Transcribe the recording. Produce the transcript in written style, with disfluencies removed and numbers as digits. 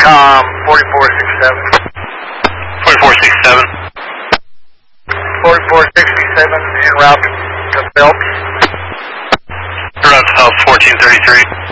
4467. 4467. 4467 en route to Phelps. Route to Phelps 1433.